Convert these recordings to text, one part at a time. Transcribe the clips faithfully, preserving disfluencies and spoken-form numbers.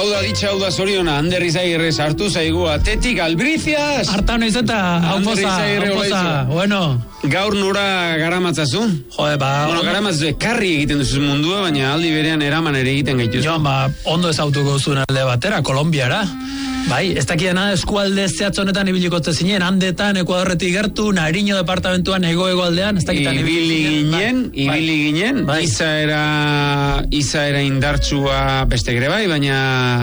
Hau da ditxa, hau da zoriona, Ander Izagirre sartu zaigu atetik, albriziaz! Arta noiz eta, hau poza, hau poza, bueno. Gaur nora garamatzazu? Joe, ba... Bueno, garamatzazu ekarri egiten duzu mundua, baina aldi berean eraman ere egiten gaituzu. Jo, ba, ondo ezautuko zuen alde batera, Kolombiara. Bai, ez dakidana eskualde zehatz honetan ibiliko zinen, Andetan, Ekuadorretik gertu, Nariño departamentuan, ego-ego aldean, ez dakitan ibili ginen, ibili ginen, bai. Izaera, izaera indartsua beste ere bai, baina...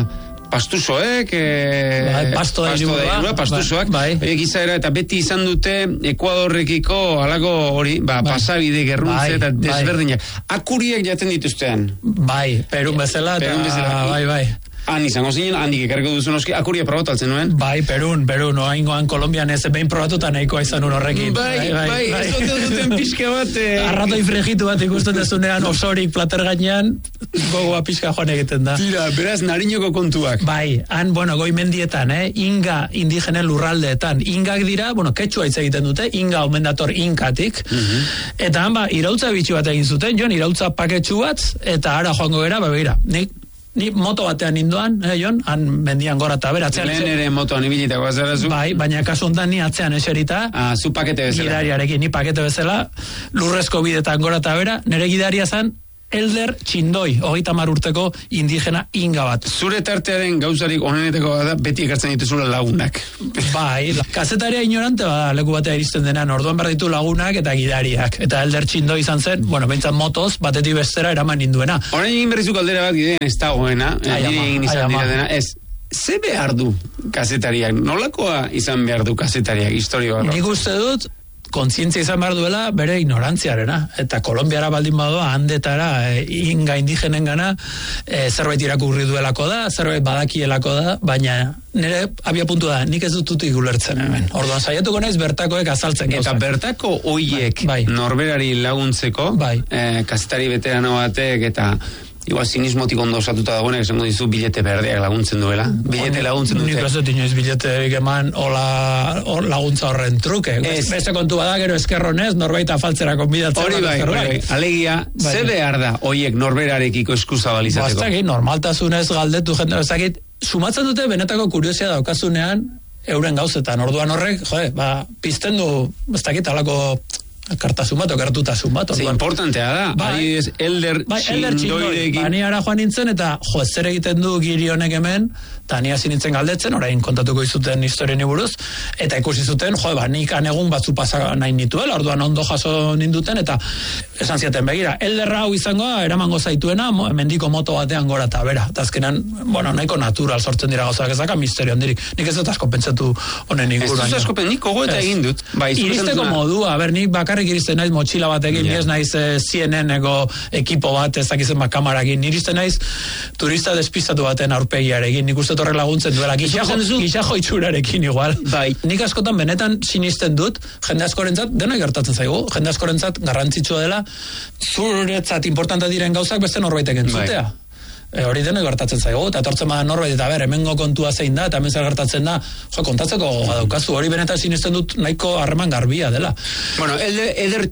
Pastusoek, eh, bai, pasto da irua, pastusoak, bai, bai. Izaera, eta beti izan dute Ekuadorrekiko alako hori, ba, bai. Pasabide gerruntze, bai, eta desberdinak. Bai. Akuriek jaten dituztean. Bai, Perun bezala, Perun bezala, bai, bai. Han izango zinen, handik ekarriko duzu noski, akuria probatu altzen nuen? Bai, Perun, Perun, oaingoan Kolombian ez behin probatuta nahikoa izan un horrekin. Bai, bai, bai, bai. Ez dute duten pixka bat. Eh. Arratoi frejitu bat ikusten dezunean osorik plater gainean, gogoa pixka joan egiten da. Tira, beraz, Nariñoko kontuak. Bai, han, bueno, goi mendietan, eh, inga indigenen lurraldeetan. Ingak dira, bueno, ketxua hitz egiten dute, inga omen dator inkatik. Uh-huh. Eta han, ba, irautza bitxi bat egin zuten, joan, irautza paketxu bat, eta ara joango gara, ba, begira, nik Ni moto batean ninduan, eh, Jon, han mendian gora eta bera. Lehen ere motoan ibilitako azarazu? Bai, baina kasu honetan ni atzean eserita. Ah, zu pakete bezala. Gidariarekin, ni pakete bezala, lurrezko bidetan gora eta bera, nire gidaria zen, Elder Txindoi, hogeita hamar urteko indigena inga bat. Zure tartearen gauzarik onenetako da beti ekartzen dituzula lagunak. Bai, kazetaria ignorante ba, leku batea iristen denan, orduan behar ditu lagunak eta gidariak. Eta Elder Txindoi izan zen, bueno, behintzat motoz, batetik bestera eraman ninduena. Horain egin berrizuk aldera bat gideen ez dagoena, egin izan dira dena, ez, ze behar du kazetariak? Nolakoa izan behar du kazetariak, historio barro? Nik uste dut, kontzientzia izan behar duela bere ignorantziarena. Eta Kolombiara baldin badoa, Andetara, e, inga indigenen gana, e, zerbait irakurri duelako da, zerbait badakielako da, baina nire abia puntu da, nik ez dut tutik ulertzen hemen. Orduan, saiatuko naiz bertakoek azaltzen gauzak. Eta bertako oiek bai, bai. norberari laguntzeko, bai. e, kazetari veterano batek, eta... Igual sinismotik ondo osatuta dagoenak esango dizu bilete berdeak laguntzen duela. Bilete laguntzen dute. Nik ez dut inoiz bilete eman ola, ola laguntza horren truke. Ez. Beste kontu bada gero eskerronez norbait afaltzera konbidatzen. Hori bai, hori bai. Alegia, bai. Ze behar da oiek norberarekiko eskuzabalizateko? Bastakit, normaltasunez galdetu jende, bastakit, sumatzen dute benetako kuriosia daukazunean euren gauzetan. Orduan horrek, jode, ba, pizten du, bastakit, alako... kartasun bat, okartutasun bat. Ze importantea da, bai, ez Elder bai, Txindoirekin. Bani ara joan nintzen, eta jo, zer egiten du giri honek hemen, eta ni hasi nintzen galdetzen, orain kontatuko izuten historien buruz, eta ikusi zuten, jo, ba, nik anegun batzu pasa nahi nituela, orduan ondo jaso ninduten, eta esan ziaten begira, Elder hau izangoa, eramango zaituena, mendiko moto batean gora eta bera, eta azkenan, bueno, nahiko natural sortzen dira gauzak ezaka, misterio handirik. Nik ez dut asko pentsatu honen inguruan. Ez dut asko pentsatu, nik gogoeta egin dut. Bai, iristeko modua, ber, nik bakar iristen naiz motxila batekin, yeah. Ez naiz eh, C N N-eko ekipo bat, ez dakizen bat kamarakin, iristen naiz turista despistatu baten aurpegiarekin, nik uste torre laguntzen duela, gixajo, gixajo itxurarekin igual. Bai. Nik askotan benetan sinisten dut, jende askorentzat, dena gertatzen zaigu, jende askorentzat garrantzitsua dela, zuretzat importante diren gauzak beste norbaitek entzutea. Bai. E, hori dena gertatzen zaigu, eta etortzen bada norbait, eta ber, hemengo kontua zein da, eta hemen zer gertatzen da, jo, kontatzeko goga daukazu, hori benetan sinisten dut nahiko harreman garbia dela. Bueno, Elder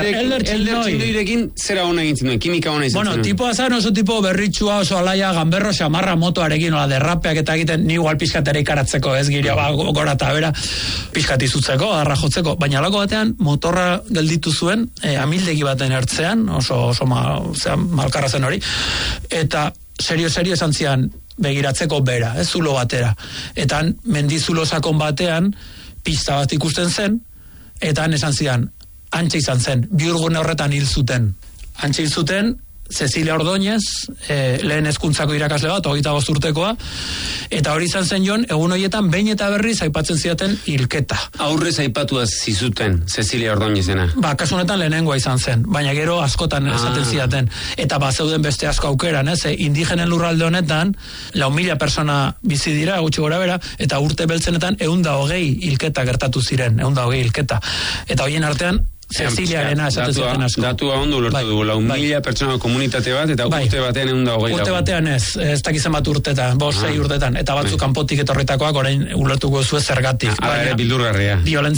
Txindoirekin zera hona egintzen duen, kimika hona izan. Bueno, tipoa zan oso tipo berritxua, oso alaia, gamberro, xamarra motoarekin, ola, derrapeak eta egiten, ni igual pixkatera ikaratzeko, ez giria, ba, gora eta bera, pixkat izutzeko, arra jotzeko, baina alako batean, motorra gelditu zuen, e, amildegi baten ertzean, oso, oso ma, zera, malkarra zen hori, eta serio-serio esan zian begiratzeko bera, ez zulo batera. Eta mendizulo sakon batean pista bat ikusten zen, eta esan zian, antxe izan zen, biurgune horretan hil zuten. Antxe hil zuten, Cecilia Ordóñez, eh, lehen hezkuntzako irakasle bat, hogeita bost urtekoa, eta hori izan zen Jon, egun horietan behin eta berriz aipatzen ziaten hilketa. Aurrez aipatu zizuten Cecilia Ordóñezena. Ba, kasu honetan lehenengoa izan zen, baina gero askotan ah. esaten ziaten, eta ba, zeuden beste asko aukeran, ez, indigenen lurralde honetan, lau mila persona bizi dira, gutxi gora bera, eta urte beltzenetan egun da hogei hilketa gertatu ziren, egun da hogei hilketa. Eta horien artean, Cecilia arena esaten zuten asko. Datua ondo ulertu bai, dugu, lau bai. mila pertsona komunitate bat, eta bai. urte batean egun da hogei. Urte batean ez, ez dakizan bat urtetan, bost, sei urtetan, eta batzuk bai. kanpotik etorritakoak orain ulertuko zuen zergatik. Ah, baina, bildurgarria. Violentzia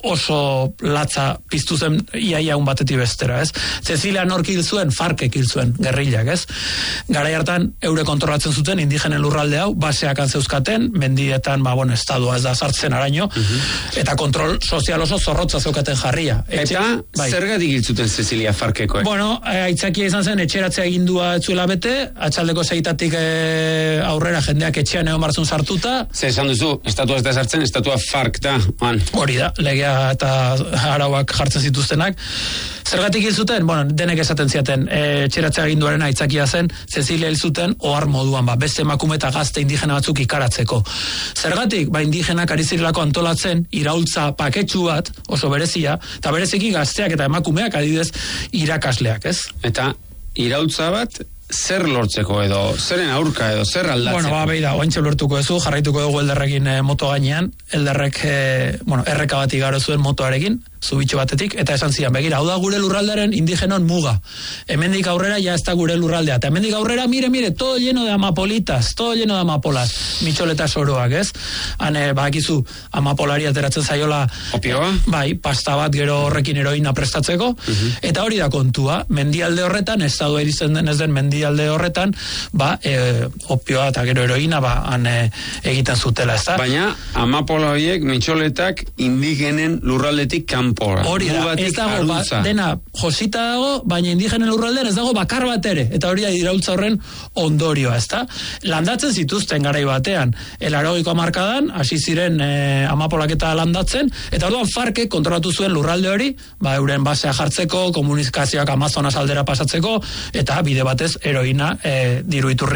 oso latza piztu zen iaia un batetik bestera, ez? Cecilia nork hil zuen, Farkek hil zuen, gerrillak, ez? Garai hartan, eure kontrolatzen zuten indigenen lurralde hau, baseak antzeuzkaten, mendietan, ba, bueno, estadua ez da sartzen araño, uh-huh. eta kontrol sozial oso zorrotza zeukaten jarria. Etxe, eta bai. Zergatik hil zuten Cecilia Farkekoek? Bueno, aitzakia izan zen, etxeratzea egindua etzuela bete, atxaldeko zeitatik e, aurrera jendeak etxean egon barzun sartuta. Zer esan duzu, estatua ez da sartzen, estatua Fark da, man. Hori da, legea eta arauak jartzen zituztenak. Zergatik hil zuten? Bueno, denek esaten ziaten, e, txeratzea aginduaren aitzakia zen, Cecilia hil zuten ohar moduan, ba, beste emakume eta gazte indigena batzuk ikaratzeko. Zergatik, ba, indigenak ari zirelako antolatzen, iraultza paketsu bat, oso berezia, eta bereziki gazteak eta emakumeak adidez irakasleak, ez? Eta iraultza bat, zer lortzeko edo, zeren aurka edo, zer aldatzeko? Bueno, ba, behi da, ointxe lortuko ezu, jarraituko dugu elderrekin e, moto gainean, elderrek, e, bueno, erreka bat igaro zuen motoarekin, zubitxo batetik, eta esan zian, begira, hau da gure lurraldearen indigenon muga. Hemendik aurrera ja ez da gure lurraldea, eta hemendik aurrera, mire, mire, todo lleno de amapolitas, todo lleno de amapolas, mitxoleta soroak, ez? Hane, bakizu, amapolari ateratzen zaiola, opioa? Bai, pasta bat gero horrekin heroina prestatzeko, uh-huh. eta hori da kontua, mendialde horretan, ez da irizten den ez den mendialde horretan, ba, e, opioa eta gero heroina, ba, han e, egiten zutela, ez da? Baina, amapola horiek, mitxoletak, indigenen lurraldetik kanpo. Hori da, ez dago, ba, dena josita dago, baina indigenen lurraldean ez dago bakar bat ere, eta hori da iraultza horren ondorioa, ez da? Landatzen zituzten garai batean, elarogeiko hamarkadan, hasi ziren e, amapolak eta landatzen, eta orduan Farkek kontrolatu zuen lurralde hori, ba, euren basea jartzeko, komunikazioak Amazonas aldera pasatzeko, eta bide batez heroina e, diru iturri